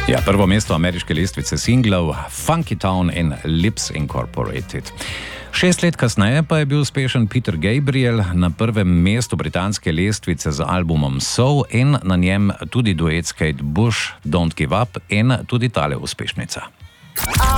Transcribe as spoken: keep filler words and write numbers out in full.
Ja, prvo mesto ameriške lestvice singlov Funky Town in Lips Incorporated. Šest let kasneje pa je bil uspešen Peter Gabriel na prvem mestu britanske lestvice z albumom So in na njem tudi duet s Kate Bush, Don't Give Up in tudi tale uspešnica.